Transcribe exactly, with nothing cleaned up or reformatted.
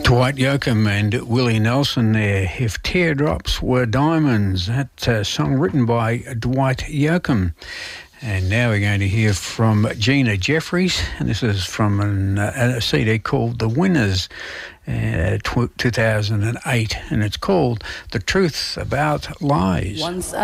Dwight Yoakam and Willie Nelson there. If Teardrops Were Diamonds, that uh, song written by Dwight Yoakam. And now we're going to hear from Gina Jeffries, and this is from an, uh, a C D called The Winners, uh, tw- two thousand eight, and it's called The Truth About Lies. Once